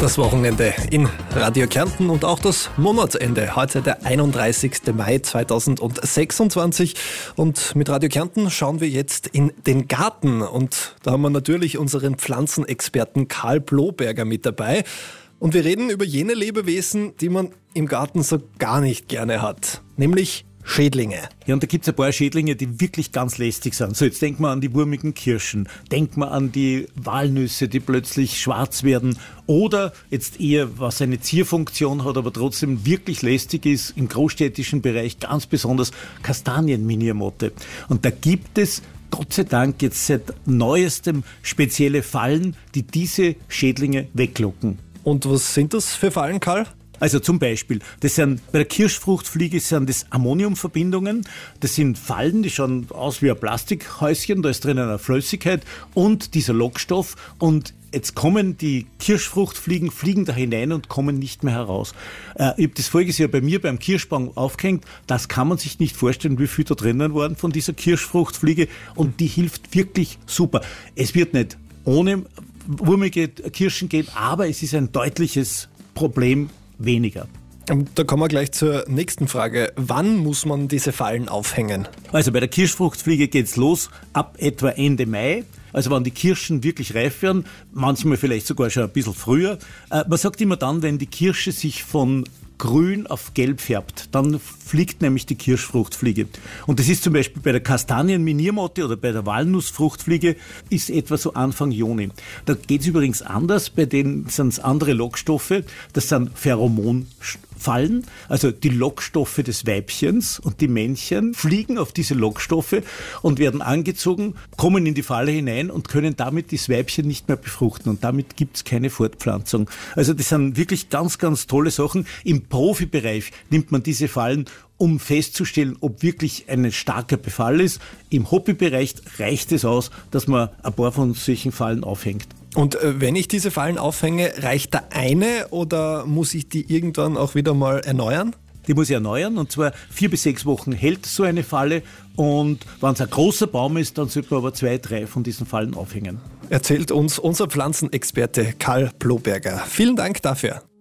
Das Wochenende in Radio Kärnten und auch das Monatsende. Heute der 31. Mai 2026. Und mit Radio Kärnten schauen wir jetzt in den Garten. Und da haben wir natürlich unseren Pflanzenexperten Karl Bloberger mit dabei. Und wir reden über jene Lebewesen, die man im Garten so gar nicht gerne hat. Nämlich Schädlinge. Ja, und da gibt's ein paar Schädlinge, die wirklich ganz lästig sind. So, jetzt denkt man an die wurmigen Kirschen, denkt man an die Walnüsse, die plötzlich schwarz werden. Oder jetzt eher, was eine Zierfunktion hat, aber trotzdem wirklich lästig ist, im großstädtischen Bereich ganz besonders Kastanienminiermotte. Und da gibt es Gott sei Dank jetzt seit neuestem spezielle Fallen, die diese Schädlinge weglocken. Und was sind das für Fallen, Karl? Also zum Beispiel, das sind bei der Kirschfruchtfliege sind das Ammoniumverbindungen. Das sind Fallen, die schauen aus wie ein Plastikhäuschen, da ist drinnen eine Flüssigkeit und dieser Lockstoff. Und jetzt kommen die Kirschfruchtfliegen, fliegen da hinein und kommen nicht mehr heraus. Ich habe das voriges Jahr bei mir beim Kirschbaum aufgehängt. Das kann man sich nicht vorstellen, wie viel da drinnen waren von dieser Kirschfruchtfliege. Und die hilft wirklich super. Es wird nicht ohne wurmige Kirschen gehen, aber es ist ein deutliches Problem weniger. Da kommen wir gleich zur nächsten Frage. Wann muss man diese Fallen aufhängen? Also bei der Kirschfruchtfliege geht's los ab etwa Ende Mai. Also wenn die Kirschen wirklich reif werden, manchmal vielleicht sogar schon ein bisschen früher. Man sagt immer dann, wenn die Kirsche sich von grün auf gelb färbt, dann fliegt nämlich die Kirschfruchtfliege. Und das ist zum Beispiel bei der Kastanienminiermotte oder bei der Walnussfruchtfliege ist etwa so Anfang Juni. Da geht's übrigens anders, bei denen sind es andere Lockstoffe, das sind Pheromonfallen, also die Lockstoffe des Weibchens, und die Männchen fliegen auf diese Lockstoffe und werden angezogen, kommen in die Falle hinein und können damit das Weibchen nicht mehr befruchten, und damit gibt's keine Fortpflanzung. Also das sind wirklich ganz, ganz tolle Sachen. Im Profibereich nimmt man diese Fallen, um festzustellen, ob wirklich ein starker Befall ist. Im Hobbybereich reicht es aus, dass man ein paar von solchen Fallen aufhängt. Und wenn ich diese Fallen aufhänge, reicht da eine oder muss ich die irgendwann auch wieder mal erneuern? Die muss ich erneuern, und zwar 4 bis 6 Wochen hält so eine Falle, und wenn es ein großer Baum ist, dann sollte man aber 2, 3 von diesen Fallen aufhängen. Erzählt uns unser Pflanzenexperte Karl Bloberger. Vielen Dank dafür.